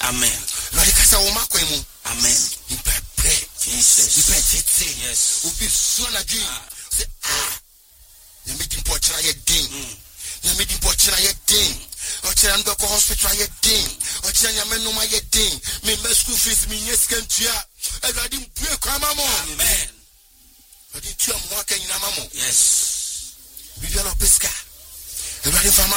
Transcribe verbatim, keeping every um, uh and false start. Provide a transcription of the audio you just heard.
Amen. Lord kasa wo makwemu. Amen. You pray. Jesus. You pray tete. Yes. Obi so na dream. Say ah. You meet him for try again. You meet him for try again. O try ndo ko hospital again. O try nyame no ma again. Me me school fees me yes can tua. Everybody pray kwa mama. Amen. Odi tua mo aka nyina mama. Yes. Bibi na pesca. Everybody